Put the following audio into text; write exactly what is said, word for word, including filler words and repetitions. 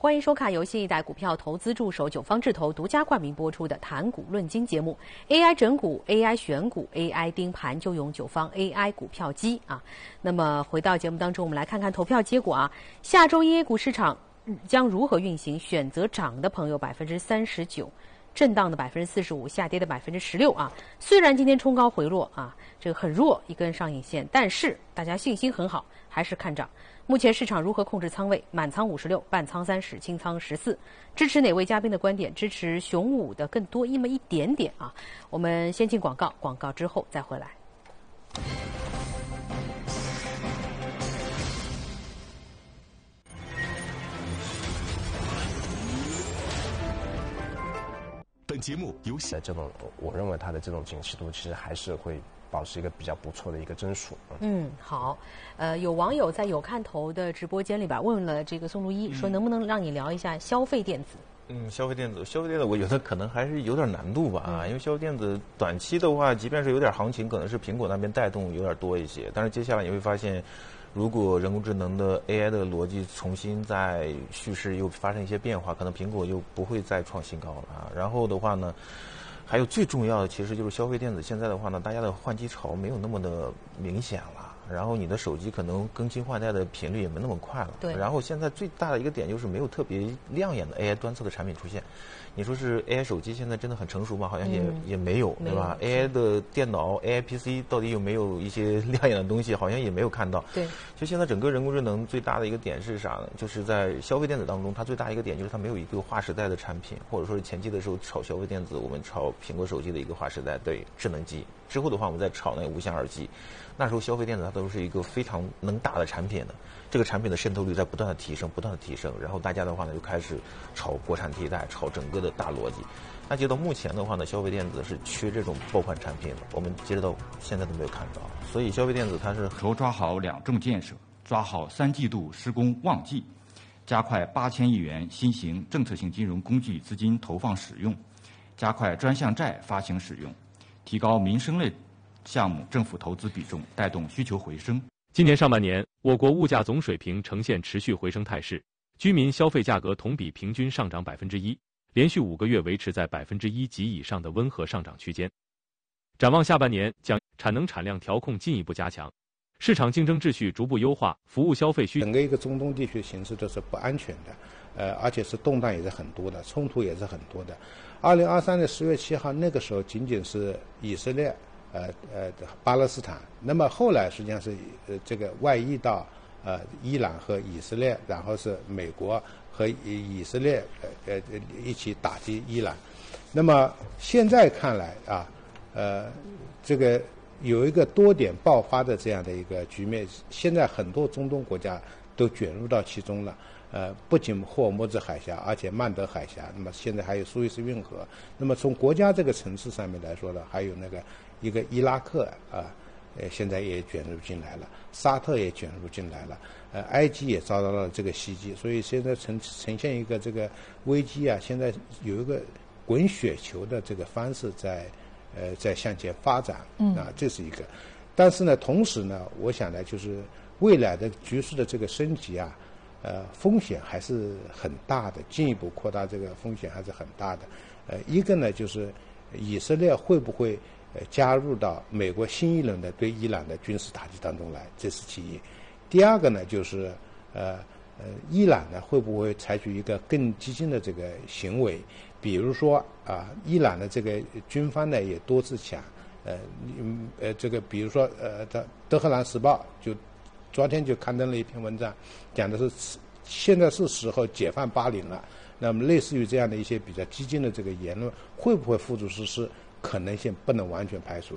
欢迎收看由新一代股票投资助手九方智投独家冠名播出的《谈股论金》节目。A I 整股、A I 选股、A I 盯盘，就用九方 A I 股票机啊。那么回到节目当中，我们来看看投票结果啊。下周一 A 股市场将如何运行？选择涨的朋友百分之三十九。震荡的百分之四十五，下跌的百分之十六啊。虽然今天冲高回落啊，这个很弱一根上影线，但是大家信心很好，还是看涨。目前市场如何控制仓位？满仓五十六，半仓三十，清仓十四。支持哪位嘉宾的观点？支持熊武的更多那么一点点啊。我们先进广告，广告之后再回来。 本节目由在这种，我认为它的这种景气度其实还是会保持一个比较不错的一个增速。 嗯，好，呃，有网友在有看头的直播间里边问了这个宋路一，说能不能让你聊一下消费电子？ 嗯，消费电子，消费电子，我觉得可能还是有点难度吧，啊、嗯，因为消费电子短期的话，即便是有点行情，可能是苹果那边带动有点多一些，但是接下来你会发现。如果人工智能的 A I 的逻辑重新在叙事又发生一些变化，可能苹果又不会再创新高了啊。然后的话呢，还有最重要的其实就是消费电子现在的话呢，大家的换机潮没有那么的明显了。然后你的手机可能更新换代的频率也没那么快了。 对。 然后现在最大的一个点就是没有特别亮眼的 A I 端侧的产品出现。你说是 A I 手机现在真的很成熟吗？好像也、嗯、也没有，对吧 ？A I 的电脑 A I P C 到底有没有一些亮眼的东西？好像也没有看到。 对。 就现在整个人工智能最大的一个点是啥呢？就是在消费电子当中，它最大一个点就是它没有一个划时代的产品，或者说是前期的时候炒消费电子，我们炒苹果手机的一个划时代对智能机。之后的话，我们再炒那个无线耳机。那时候消费电子它都是一个非常能打的产品的，这个产品的渗透率在不断的提升，不断的提升，然后大家的话呢就开始炒国产替代，炒整个的大逻辑。那接到目前的话呢，消费电子是缺这种爆款产品的，我们接着到现在都没有看到，所以消费电子它是筹抓好两重建设，抓好三季度施工旺季，加快八千亿元新型政策性金融工具资金投放使用，加快专项债发行使用，提高民生类项目政府投资比重，带动需求回升。 今年上半年，我国物价总水平呈现持续回升态势，居民消费价格同比平均上涨百分之一，连续五个月维持在百分之一及以上的温和上涨区间。展望下半年，将产能产量调控进一步加强，市场竞争秩序逐步优化，服务消费需。 整个一个中东地区形势都是不安全的，呃，而且是动荡也是很多的，冲突也是很多的。二零二三年十月七号那个时候，仅仅是以色列。呃呃，巴勒斯坦，那么后来实际上是呃这个外溢到呃伊朗和以色列，然后是美国和以色列呃呃一起打击伊朗。那么现在看来啊，呃这个有一个多点爆发的这样的一个局面，现在很多中东国家都卷入到其中了。呃，不仅霍尔木兹海峡，而且曼德海峡，那么现在还有苏伊士运河。那么从国家这个层次上面来说呢，还有那个一个伊拉克啊，呃，现在也卷入进来了，沙特也卷入进来了，呃，埃及也遭到了这个袭击，所以现在呈呈现一个这个危机啊，现在有一个滚雪球的这个方式在呃在向前发展，啊，这是一个。但是呢，同时呢，我想呢，就是未来的局势的这个升级啊。呃，风险还是很大的，进一步扩大这个风险还是很大的。呃，一个呢就是以色列会不会呃加入到美国新一轮的对伊朗的军事打击当中来，这是其一。第二个呢就是呃呃，伊朗呢会不会采取一个更激进的这个行为，比如说啊、呃，伊朗的这个军方呢也多次讲，呃嗯呃这个比如说呃的德黑兰时报就。昨天就刊登了一篇文章，讲的是现在是时候解放巴林了。那么类似于这样的一些比较激进的这个言论，会不会付诸实施？可能性不能完全排除。